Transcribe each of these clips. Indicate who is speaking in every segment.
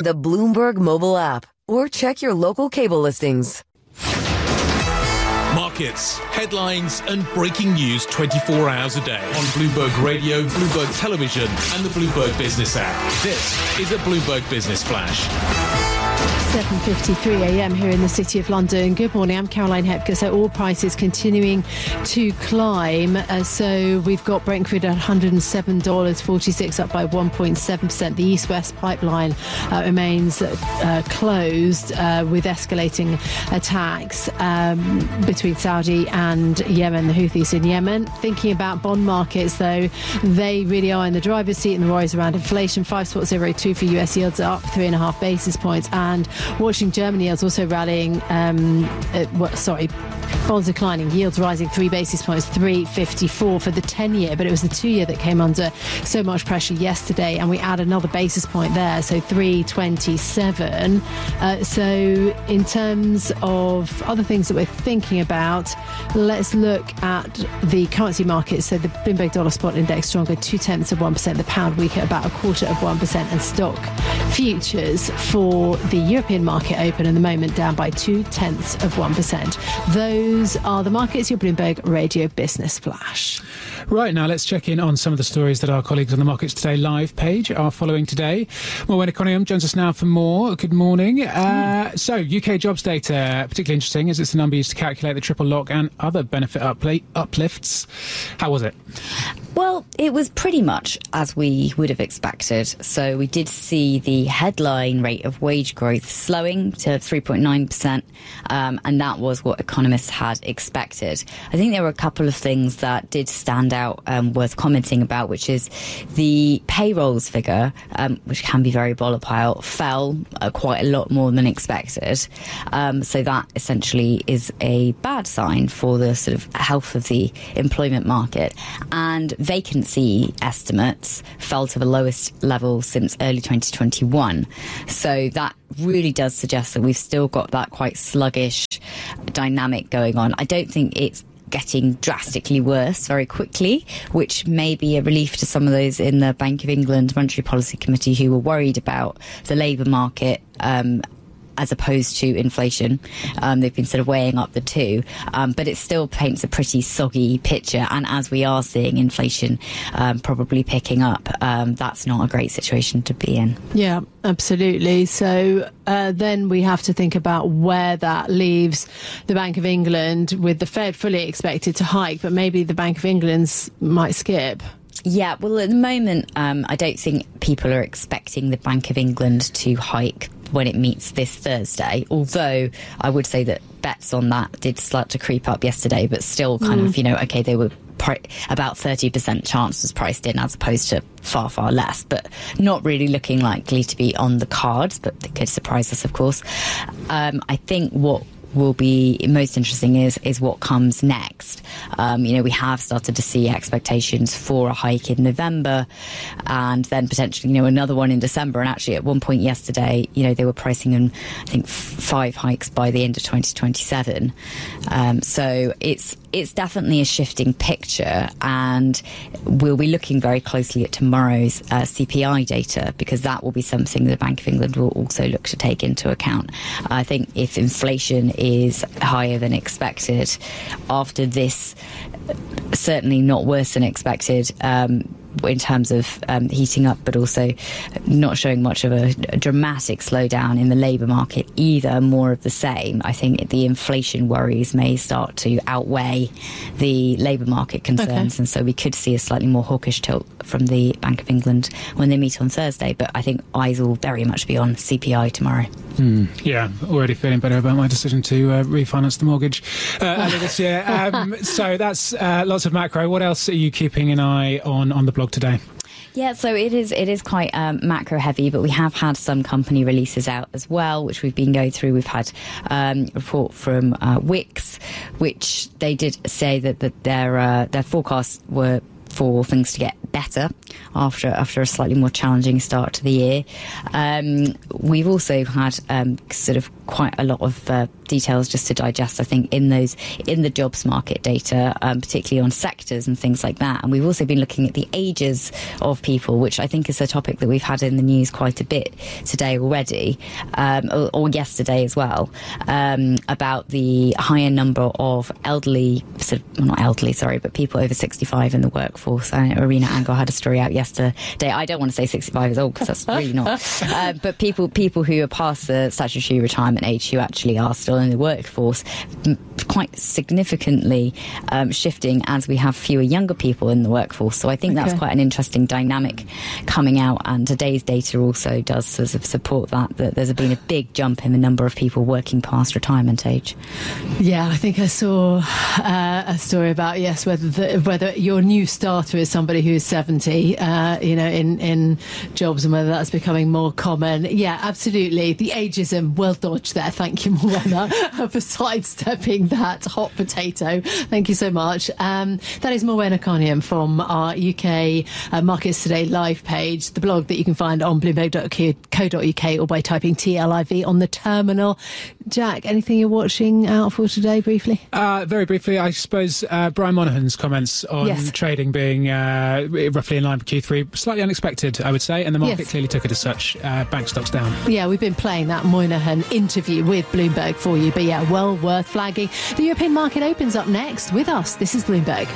Speaker 1: the Bloomberg mobile app or check your local cable listings.
Speaker 2: Markets, headlines and breaking news 24 hours a day on Bloomberg Radio, Bloomberg Television and the Bloomberg Business app. This is a Bloomberg Business Flash.
Speaker 3: 7:53 a.m. here in the City of London. Good morning, I'm Caroline Hepker. So oil prices continuing to climb. So we've got Brent crude at $107.46, up by 1.7%. The East-West pipeline remains closed with escalating attacks between Saudi and Yemen, the Houthis in Yemen. Thinking about bond markets, though, they really are in the driver's seat, and the worries around inflation. 5.02 for US yields, are up 3.5 basis points, and watching German yields also rallying. Bonds declining, yields rising 3 basis points, 3.54 for the 10-year, but it was the 2-year that came under so much pressure yesterday, and we add another basis point there, so 3.27. So in terms of other things that we're thinking about, let's look at the currency markets. So the Bloomberg Dollar Spot Index stronger 0.2%, the pound weaker about 0.25%, and stock futures for the European market open at the moment down by 0.2%. Those are the markets, your Bloomberg Radio Business Flash.
Speaker 4: Right, now let's check in on some of the stories that our colleagues on the Markets Today live page are following today. Morwenna Cunningham joins us now for more. Good morning. So, UK jobs data, particularly interesting, as it's the number used to calculate the triple lock and other benefit uplifts. How was it?
Speaker 5: Well, it was pretty much as we would have expected. So we did see the headline rate of wage growth slowing to 3.9%, and that was what economists had expected. I think there were a couple of things that did stand out worth commenting about, which is the payrolls figure, which can be very volatile, fell quite a lot more than expected. So that essentially is a bad sign for the sort of health of the employment market. And vacancy estimates fell to the lowest level since early 2021. So that really does suggest that we've still got that quite sluggish dynamic going on. I don't think it's getting drastically worse very quickly, which may be a relief to some of those in the Bank of England Monetary Policy Committee who were worried about the labour market as opposed to inflation. They've been sort of weighing up the two, but it still paints a pretty soggy picture. And as we are seeing inflation probably picking up, that's not a great situation to be in.
Speaker 3: Yeah, absolutely. So then we have to think about where that leaves the Bank of England, with the Fed fully expected to hike, but maybe the Bank of England's might skip.
Speaker 5: Yeah, well, at the moment, I don't think people are expecting the Bank of England to hike when it meets this Thursday, although I would say that bets on that did start to creep up yesterday, but still kind of, okay, they were about 30% chance was priced in as opposed to far, far less, but not really looking likely to be on the cards, but they could surprise us, of course. I think what will be most interesting is what comes next. We have started to see expectations for a hike in November and then potentially, another one in December. And actually at one point yesterday, they were pricing in, I think, 5 hikes by the end of 2027. So it's definitely a shifting picture, and we'll be looking very closely at tomorrow's CPI data, because that will be something the Bank of England will also look to take into account. I think if inflation is higher than expected after this, certainly not worse than expected, in terms of heating up, but also not showing much of a dramatic slowdown in the labour market either, more of the same. I think the inflation worries may start to outweigh the labour market concerns, okay. And so we could see a slightly more hawkish tilt from the Bank of England when they meet on Thursday. But I think eyes will very much be on CPI tomorrow.
Speaker 4: Yeah, already feeling better about my decision to refinance the mortgage earlier this year. So that's lots of macro. What else are you keeping an eye on the blog today?
Speaker 5: Yeah, so it is quite macro heavy, but we have had some company releases out as well, which we've been going through. We've had a report from Wix, which they did say that their forecasts were for things to get better after a slightly more challenging start to the year. We've also had sort of quite a lot of details just to digest, I think, in the jobs market data, particularly on sectors and things like that. And we've also been looking at the ages of people, which I think is a topic that we've had in the news quite a bit today already, or yesterday as well, about the higher number of elderly, not elderly, sorry, but people over 65 in the workforce. Irina Angel had a story out yesterday. I don't want to say 65 is old because that's really not. But people who are past the statutory retirement age who actually are still in the workforce, quite significantly shifting as we have fewer younger people in the workforce. So I think that's quite an interesting dynamic coming out, and today's data also does sort of support that there's been a big jump in the number of people working past retirement age.
Speaker 3: Yeah, I think I saw a story about, whether your new starter is somebody who is 70, in jobs, and whether that's becoming more common. Yeah, absolutely. The ageism, well dodged there. Thank you, Morwenna, for sidestepping that hot potato. Thank you so much. That is Morwenna Carniam from our UK Markets Today live page, the blog that you can find on bloomberg.co.uk or by typing TLIV on the terminal. Jack, anything you're watching out for today, briefly?
Speaker 4: Very briefly, I suppose Brian Monahan's comments on trading being roughly in line with Q3, slightly unexpected, I would say, and the market clearly took it as such. Bank stocks down. Yeah,
Speaker 3: we've been playing that Moynihan interview with Bloomberg for you, but well worth flagging. The European market opens up next with us. This is Bloomberg.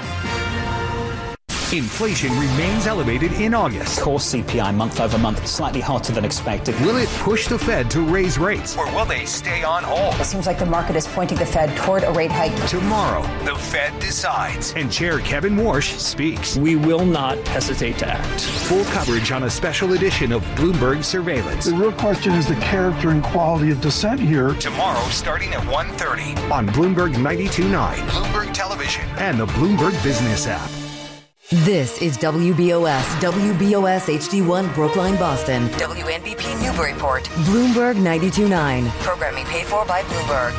Speaker 6: Inflation remains elevated in August.
Speaker 7: Core CPI month over month slightly hotter than expected.
Speaker 6: Will it push the Fed to raise rates, or will they stay on hold?
Speaker 8: It seems like the market is pointing the Fed toward a rate hike.
Speaker 6: Tomorrow, the Fed decides, and Chair Kevin Warsh speaks.
Speaker 7: We will not hesitate to act.
Speaker 6: Full coverage on a special edition of Bloomberg Surveillance.
Speaker 9: The real question is the character and quality of dissent here.
Speaker 6: Tomorrow, starting at 1:30 on Bloomberg 92.9, Bloomberg Television, and the Bloomberg Business app.
Speaker 1: This is WBOS HD1 Brookline, Boston.
Speaker 8: WNBP Newburyport.
Speaker 1: Bloomberg 92.9.
Speaker 8: Programming paid for by Bloomberg.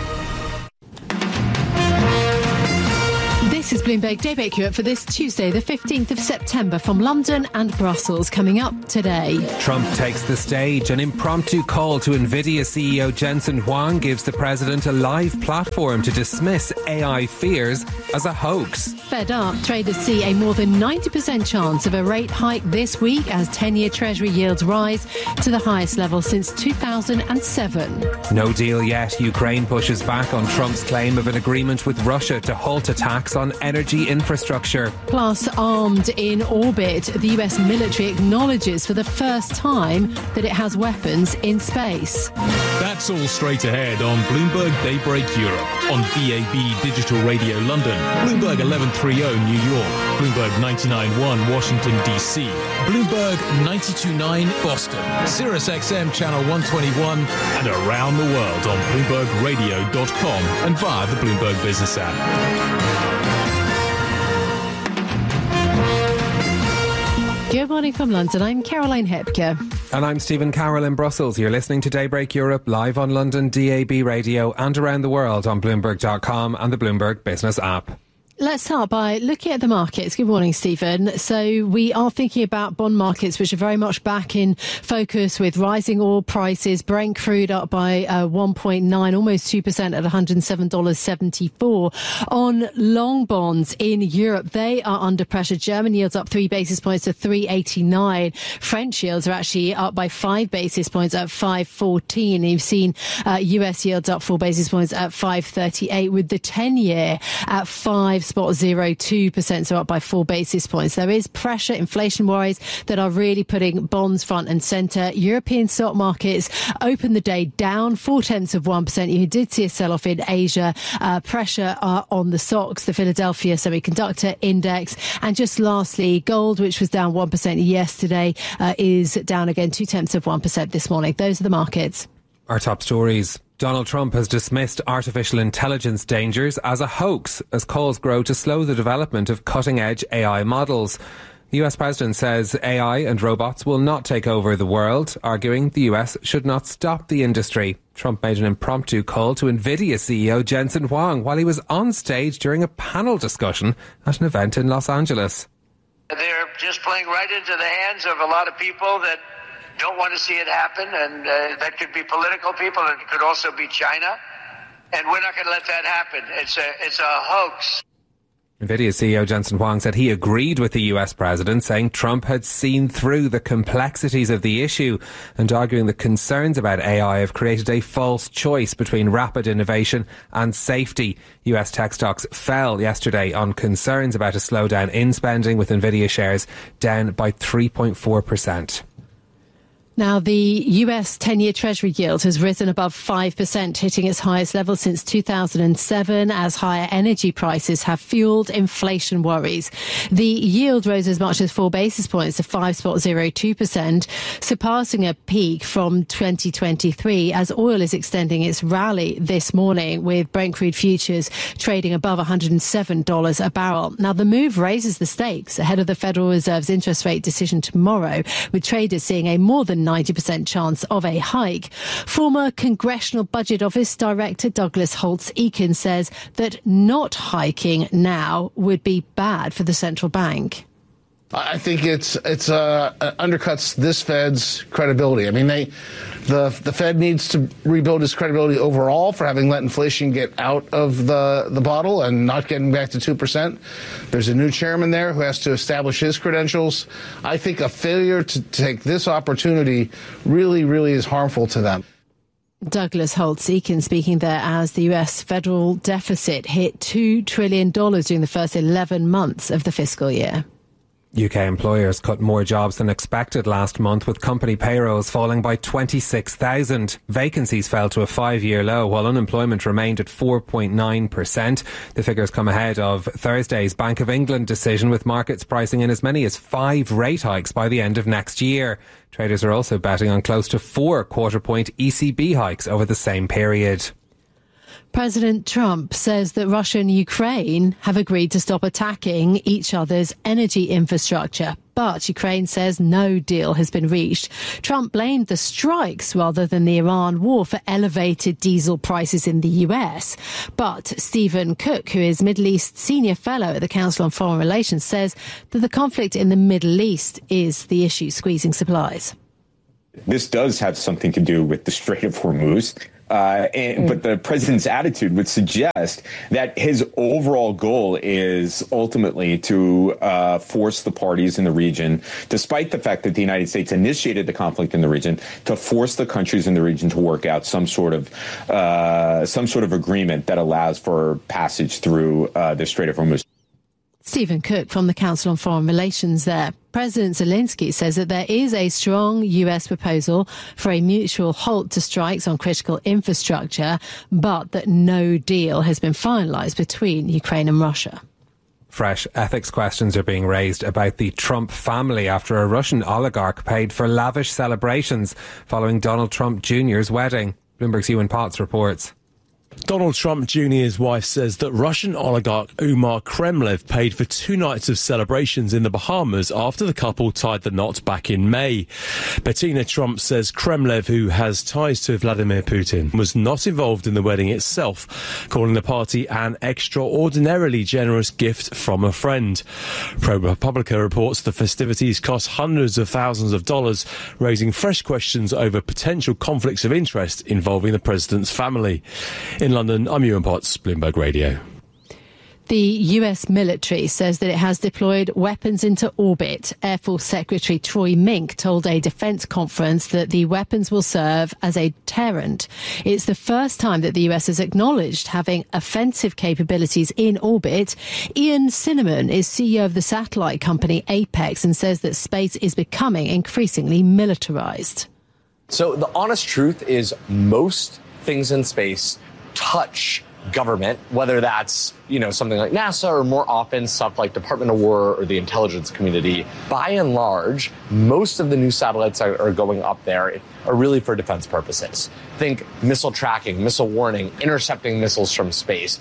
Speaker 3: This is Bloomberg Daybreak Europe for this Tuesday, the 15th of September, from London and Brussels. Coming up today,
Speaker 10: Trump takes the stage. An impromptu call to NVIDIA CEO Jensen Huang gives the president a live platform to dismiss AI fears as a hoax.
Speaker 3: Fed up, traders see a more than 90% chance of a rate hike this week as 10-year Treasury yields rise to the highest level since 2007.
Speaker 10: No deal yet. Ukraine pushes back on Trump's claim of an agreement with Russia to halt attacks on energy infrastructure.
Speaker 3: Plus, armed in orbit, the US military acknowledges for the first time that it has weapons in space.
Speaker 2: That's all straight ahead on Bloomberg Daybreak Europe, on DAB Digital Radio London, Bloomberg 1130 New York, Bloomberg 99.1 Washington DC, Bloomberg 92.9 Boston, Sirius XM Channel 121, and around the world on BloombergRadio.com and via the Bloomberg Business app.
Speaker 3: Good morning from London. I'm Caroline Hepker.
Speaker 10: And I'm Stephen Carroll in Brussels. You're listening to Daybreak Europe live on London DAB Radio and around the world on Bloomberg.com and the Bloomberg Business app.
Speaker 3: Let's start by looking at the markets. Good morning, Stephen. So we are thinking about bond markets, which are very much back in focus with rising oil prices. Brent crude up by 1.9, almost 2% at $107.74. On long bonds in Europe, they are under pressure. German yields up 3 basis points to 3.89. French yields are actually up by 5 basis points at 5.14. And you've seen US yields up 4 basis points at 5.38, with the 10-year at 5.02%, so up by 4 basis points. There is pressure, inflation worries that are really putting bonds front and centre. European stock markets opened the day down 0.4%. You did see a sell-off in Asia. Pressure on the stocks, the Philadelphia Semiconductor Index. And just lastly, gold, which was down 1% yesterday, is down again 0.2% this morning. Those are the markets.
Speaker 10: Our top stories. Donald Trump has dismissed artificial intelligence dangers as a hoax as calls grow to slow the development of cutting-edge AI models. The US president says AI and robots will not take over the world, arguing the US should not stop the industry. Trump made an impromptu call to NVIDIA CEO Jensen Huang while he was on stage during a panel discussion at an event in Los Angeles.
Speaker 11: They're just playing right into the hands of a lot of people that don't want to see it happen, and that could be political people, and it could also be China, and we're not going to let that happen. It's a hoax.
Speaker 10: NVIDIA CEO Jensen Huang said he agreed with the US president, saying Trump had seen through the complexities of the issue and arguing that concerns about AI have created a false choice between rapid innovation and safety. US tech stocks fell yesterday on concerns about a slowdown in spending, with NVIDIA shares down by 3.4%.
Speaker 3: Now, the US 10-year Treasury yield has risen above 5%, hitting its highest level since 2007, as higher energy prices have fueled inflation worries. The yield rose as much as 4 basis points to 5.02%, surpassing a peak from 2023, as oil is extending its rally this morning, with Brent crude futures trading above $107 a barrel. Now, the move raises the stakes ahead of the Federal Reserve's interest rate decision tomorrow, with traders seeing a more than 90% chance of a hike. Former Congressional Budget Office Director Douglas Holtz-Eakin says that not hiking now would be bad for the central bank.
Speaker 12: I think it undercuts this Fed's credibility. I mean, the Fed needs to rebuild its credibility overall for having let inflation get out of the bottle and not getting back to 2%. There's a new chairman there who has to establish his credentials. I think a failure to take this opportunity really, really is harmful to them.
Speaker 3: Douglas Holtz-Eakin speaking there as the US federal deficit hit $2 trillion during the first 11 months of the fiscal year.
Speaker 10: UK employers cut more jobs than expected last month, with company payrolls falling by 26,000. Vacancies fell to a 5-year low, while unemployment remained at 4.9%. The figures come ahead of Thursday's Bank of England decision, with markets pricing in as many as 5 rate hikes by the end of next year. Traders are also betting on close to 4 quarter-point ECB hikes over the same period.
Speaker 3: President Trump says that Russia and Ukraine have agreed to stop attacking each other's energy infrastructure, but Ukraine says no deal has been reached. Trump blamed the strikes rather than the Iran war for elevated diesel prices in the US. But Stephen Cook, who is Middle East Senior Fellow at the Council on Foreign Relations, says that the conflict in the Middle East is the issue squeezing supplies.
Speaker 13: This does have something to do with the Strait of Hormuz. But the president's attitude would suggest that his overall goal is ultimately to force the parties in the region, despite the fact that the United States initiated the conflict in the region, to force the countries in the region to work out some sort of agreement that allows for passage through the Strait of Hormuz.
Speaker 3: Stephen Cook from the Council on Foreign Relations there. President Zelensky says that there is a strong US proposal for a mutual halt to strikes on critical infrastructure, but that no deal has been finalised between Ukraine and Russia.
Speaker 10: Fresh ethics questions are being raised about the Trump family after a Russian oligarch paid for lavish celebrations following Donald Trump Jr.'s wedding. Bloomberg's Ewan Potts reports.
Speaker 14: Donald Trump Jr.'s wife says that Russian oligarch Umar Kremlev paid for 2 nights of celebrations in the Bahamas after the couple tied the knot back in May. Bettina Trump says Kremlev, who has ties to Vladimir Putin, was not involved in the wedding itself, calling the party an extraordinarily generous gift from a friend. ProPublica reports the festivities cost hundreds of thousands of dollars, raising fresh questions over potential conflicts of interest involving the president's family. In London, I'm Ewan Potts, Bloomberg Radio.
Speaker 3: The US military says that it has deployed weapons into orbit. Air Force Secretary Troy Mink told a defense conference that the weapons will serve as a deterrent. It's the first time that the US has acknowledged having offensive capabilities in orbit. Ian Cinnamon is CEO of the satellite company Apex and says that space is becoming increasingly militarized.
Speaker 15: So the honest truth is most things in space touch government, whether that's, something like NASA or more often stuff like Department of War or the intelligence community. By and large, most of the new satellites that are going up there are really for defense purposes. Think missile tracking, missile warning, intercepting missiles from space.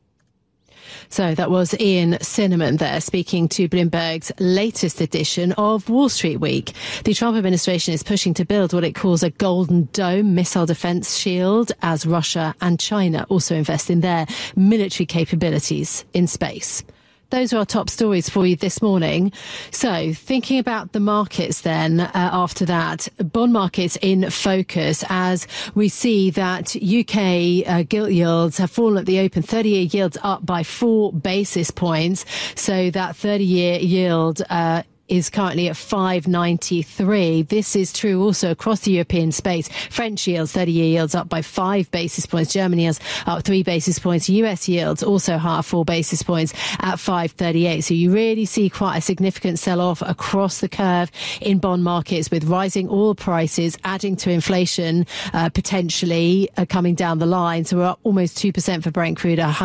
Speaker 3: So that was Ian Cinnamon there speaking to Bloomberg's latest edition of Wall Street Week. The Trump administration is pushing to build what it calls a Golden Dome missile defense shield as Russia and China also invest in their military capabilities in space. Those are our top stories for you this morning. So thinking about the markets then after that, bond markets in focus as we see that UK gilt yields have fallen at the open. 30-year yields up by 4 basis points. So that 30-year yield is currently at 5.93. This is true also across the European space. French yields, 30-year yields up by 5 basis points. German yields up 3 basis points. US yields also higher 4 basis points at 5.38. So you really see quite a significant sell-off across the curve in bond markets with rising oil prices adding to inflation potentially coming down the line. So we're up almost 2% for Brent crude at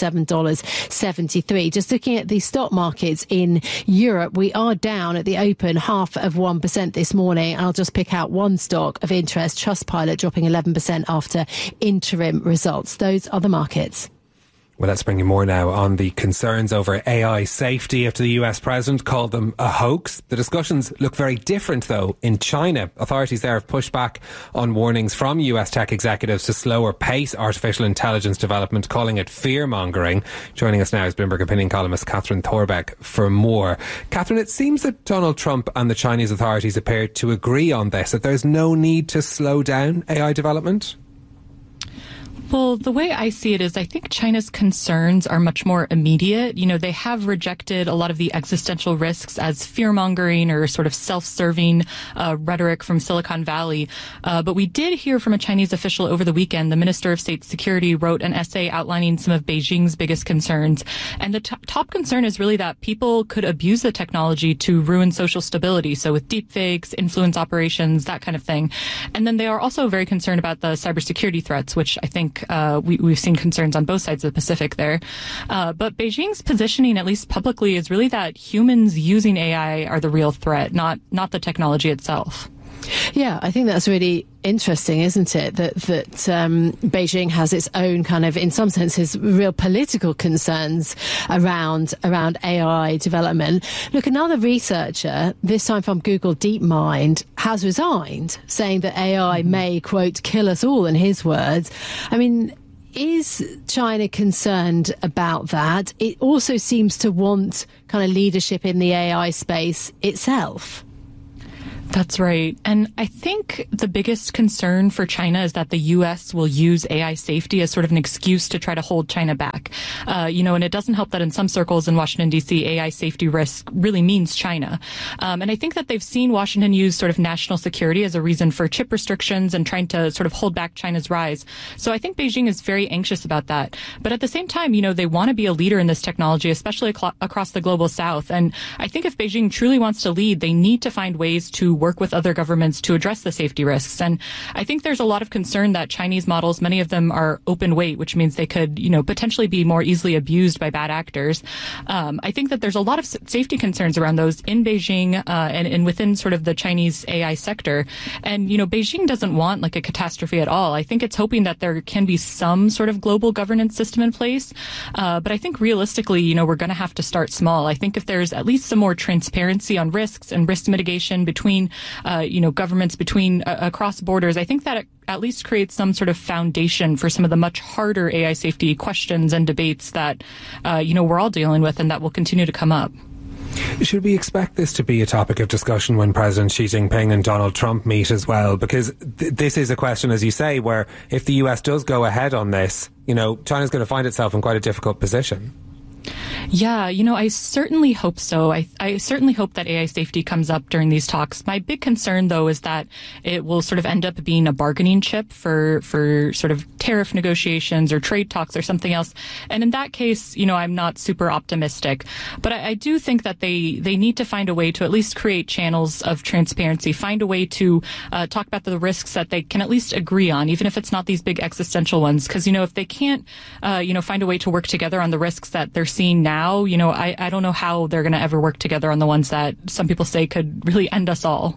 Speaker 3: $107.73. Just looking at the stock markets in Europe, we are down at the open 0.5% this morning. I'll just pick out one stock of interest, Trustpilot, dropping 11% after interim results. Those are the markets.
Speaker 10: Well, let's bring you more now on the concerns over AI safety after the US president called them a hoax. The discussions look very different, though, in China. Authorities there have pushed back on warnings from US tech executives to slow or pace artificial intelligence development, calling it fear-mongering. Joining us now is Bloomberg opinion columnist Catherine Thorbeck for more. Catherine, it seems that Donald Trump and the Chinese authorities appear to agree on this, that there's no need to slow down AI development.
Speaker 16: Well, the way I see it is I think China's concerns are much more immediate. You know, they have rejected a lot of the existential risks as fear-mongering or sort of self-serving rhetoric from Silicon Valley. But we did hear from a Chinese official over the weekend. The Minister of State Security wrote an essay outlining some of Beijing's biggest concerns. And the top concern is really that people could abuse the technology to ruin social stability. So with deepfakes, influence operations, that kind of thing. And then they are also very concerned about the cybersecurity threats, which I think we've seen concerns on both sides of the Pacific there. But Beijing's positioning, at least publicly, is really that humans using AI are the real threat, not the technology itself.
Speaker 3: Yeah, I think that's really interesting, isn't it? That Beijing has its own kind of, in some senses, real political concerns around AI development. Look, another researcher, this time from Google DeepMind, has resigned, saying that AI may, quote, kill us all, in his words. I mean, is China concerned about that? It also seems to want kind of leadership in the AI space itself.
Speaker 16: That's right. And I think the biggest concern for China is that the U.S. will use AI safety as sort of an excuse to try to hold China back. And it doesn't help that in some circles in Washington, D.C., AI safety risk really means China. And I think that they've seen Washington use sort of national security as a reason for chip restrictions and trying to sort of hold back China's rise. So I think Beijing is very anxious about that. But at the same time, they want to be a leader in this technology, especially across the global south. And I think if Beijing truly wants to lead, they need to find ways to work with other governments to address the safety risks. And I think there's a lot of concern that Chinese models, many of them are open weight, which means they could, potentially be more easily abused by bad actors. I think that there's a lot of safety concerns around those in Beijing and within sort of the Chinese AI sector. And, Beijing doesn't want like a catastrophe at all. I think it's hoping that there can be some sort of global governance system in place. But I think realistically, we're going to have to start small. I think if there's at least some more transparency on risks and risk mitigation between governments across borders, I think that it at least creates some sort of foundation for some of the much harder AI safety questions and debates that, we're all dealing with and that will continue to come up.
Speaker 10: Should we expect this to be a topic of discussion when President Xi Jinping and Donald Trump meet as well? Because this is a question, as you say, where if the US does go ahead on this, China's going to find itself in quite a difficult position.
Speaker 16: Yeah, I certainly hope so. I certainly hope that AI safety comes up during these talks. My big concern, though, is that it will sort of end up being a bargaining chip for sort of tariff negotiations or trade talks or something else. And in that case, I'm not super optimistic. But I do think that they need to find a way to at least create channels of transparency, find a way to talk about the risks that they can at least agree on, even if it's not these big existential ones. Because, if they can't, find a way to work together on the risks that they're seeing now, I don't know how they're going to ever work together on the ones that some people say could really end us all.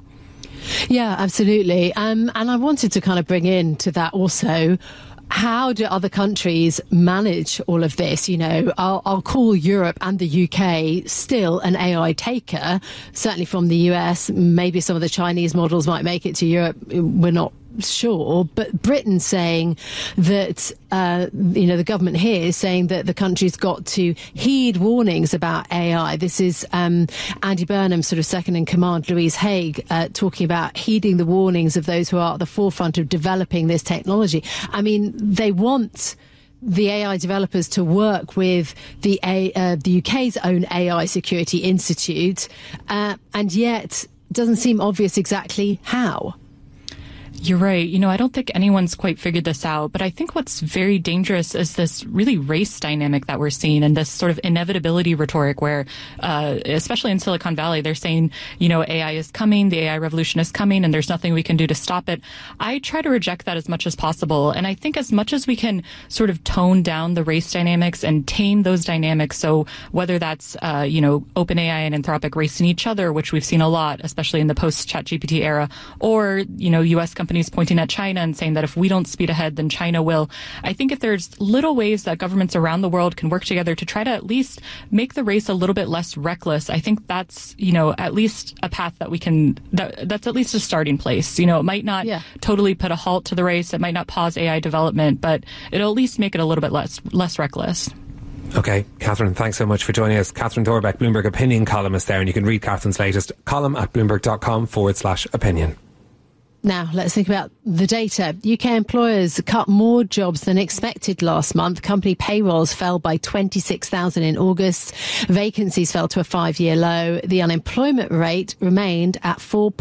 Speaker 3: Yeah, absolutely. And I wanted to kind of bring into that also, how do other countries manage all of this? I'll call Europe and the UK still an AI taker, certainly from the US. Maybe some of the Chinese models might make it to Europe. We're not sure, but Britain's saying that, the government here is saying that the country's got to heed warnings about AI. This is Andy Burnham, sort of second in command, Louise Haig, talking about heeding the warnings of those who are at the forefront of developing this technology. I mean, they want the AI developers to work with the UK's own AI Security Institute, and yet it doesn't seem obvious exactly how.
Speaker 16: You're right. I don't think anyone's quite figured this out, but I think what's very dangerous is this really race dynamic that we're seeing and this sort of inevitability rhetoric where, especially in Silicon Valley, they're saying, AI is coming, the AI revolution is coming, and there's nothing we can do to stop it. I try to reject that as much as possible. And I think as much as we can sort of tone down the race dynamics and tame those dynamics, so whether that's, OpenAI and Anthropic racing each other, which we've seen a lot, especially in the post-ChatGPT era, or, U.S. companies pointing at China and saying that if we don't speed ahead, then China will. I think if there's little ways that governments around the world can work together to try to at least make the race a little bit less reckless, I think that's, at least a path that we can, that's at least a starting place. It might not totally put a halt to the race. It might not pause AI development, but it'll at least make it a little bit less reckless.
Speaker 10: Okay, Catherine, thanks so much for joining us. Catherine Thorbecke, Bloomberg opinion columnist there, and you can read Catherine's latest column at bloomberg.com/opinion.
Speaker 3: Now, let's think about the data. UK employers cut more jobs than expected last month. Company payrolls fell by 26,000 in August. Vacancies fell to a 5-year low. The unemployment rate remained at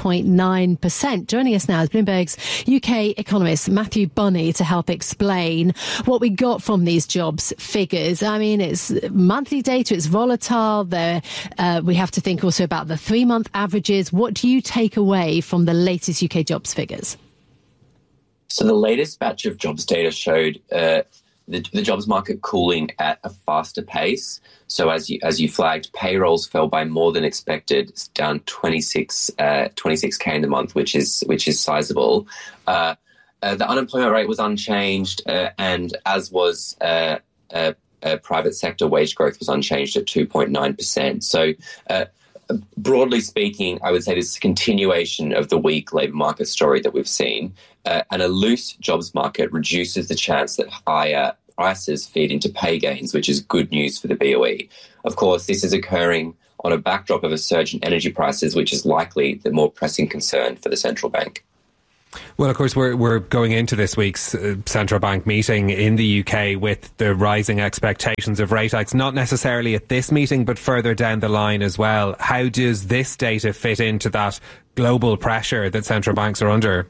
Speaker 3: 4.9%. Joining us now is Bloomberg's UK economist Matthew Bunny to help explain what we got from these jobs figures. I mean, it's monthly data, it's volatile. We have to think also about the 3-month averages. What do you take away from the latest UK jobs figures?
Speaker 17: So the latest batch of jobs data showed the jobs market cooling at a faster pace. So as you flagged, payrolls fell by more than expected. It's down 26K in the month, which is sizable. The unemployment rate was unchanged, and as was private sector wage growth was unchanged at 2.9%. So broadly speaking, I would say this is a continuation of the weak labour market story that we've seen, and a loose jobs market reduces the chance that higher prices feed into pay gains, which is good news for the BOE. Of course, this is occurring on a backdrop of a surge in energy prices, which is likely the more pressing concern for the central bank.
Speaker 10: Well, of course, we're going into this week's central bank meeting in the UK with the rising expectations of rate hikes, not necessarily at this meeting, but further down the line as well. How does this data fit into that global pressure that central banks are under?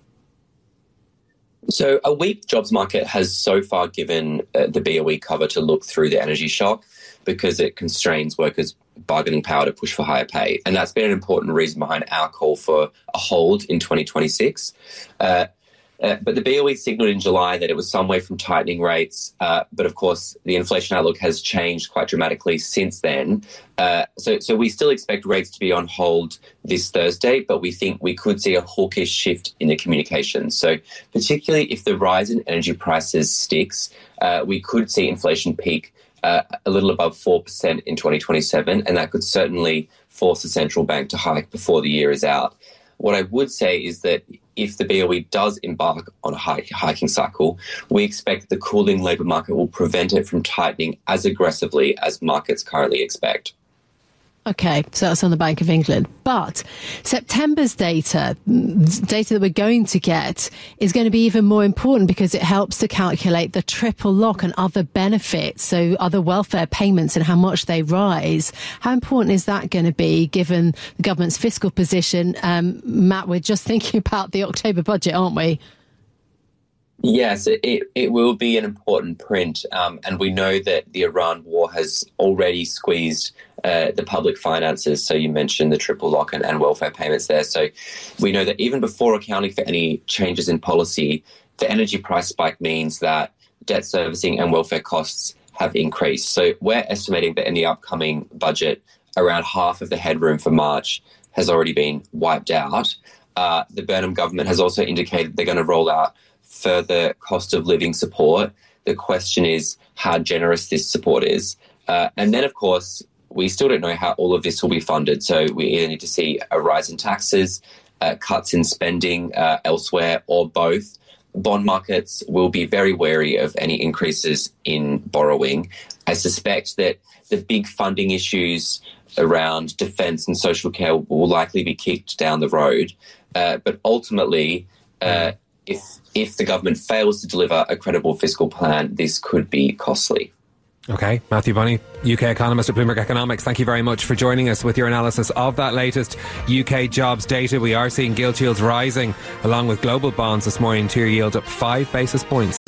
Speaker 17: So a weak jobs market has so far given the BOE cover to look through the energy shock because it constrains workers' bargaining power to push for higher pay. And that's been an important reason behind our call for a hold in 2026. But the BOE signalled in July that it was some way from tightening rates. But of course, the inflation outlook has changed quite dramatically since then. So we still expect rates to be on hold this Thursday, but we think we could see a hawkish shift in the communications. So particularly if the rise in energy prices sticks, we could see inflation peak a little above 4% in 2027, and that could certainly force the central bank to hike before the year is out. What I would say is that if the BOE does embark on a hiking cycle, we expect the cooling labour market will prevent it from tightening as aggressively as markets currently expect.
Speaker 3: Okay, so that's on the Bank of England. But September's data that we're going to get is going to be even more important because it helps to calculate the triple lock and other benefits, so other welfare payments and how much they rise. How important is that going to be given the government's fiscal position? Matt, we're just thinking about the October budget, aren't we?
Speaker 17: Yes, it will be an important print. And we know that the Iran war has already squeezed the public finances. So you mentioned the triple lock and welfare payments there. So we know that even before accounting for any changes in policy, the energy price spike means that debt servicing and welfare costs have increased. So we're estimating that in the upcoming budget, around half of the headroom for March has already been wiped out. The Burnham government has also indicated they're going to roll out further cost of living support. The question is how generous this support is. And then, of course, we still don't know how all of this will be funded. So we either need to see a rise in taxes cuts in spending elsewhere, or both, bond markets will be very wary of any increases in borrowing. I suspect that the big funding issues around defence and social care will likely be kicked down the road. But ultimately, if the government fails to deliver a credible fiscal plan, this could be costly.
Speaker 10: Okay, Matthew Bunny, UK economist at Bloomberg Economics, thank you very much for joining us with your analysis of that latest UK jobs data. We are seeing gilt yields rising along with global bonds this morning. 2-year yield up 5 basis points.